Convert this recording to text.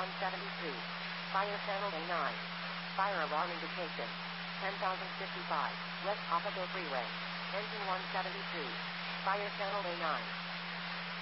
173. Fire channel A9. Fire alarm indication. 10,055. West Oppico Freeway. Engine 173. Fire channel A9.